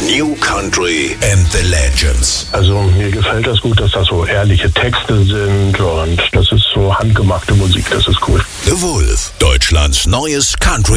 New Country and the Legends. Also mir gefällt das gut, dass das so ehrliche Texte sind und das ist so handgemachte Musik, das ist cool. The Wolf, Deutschlands neues Country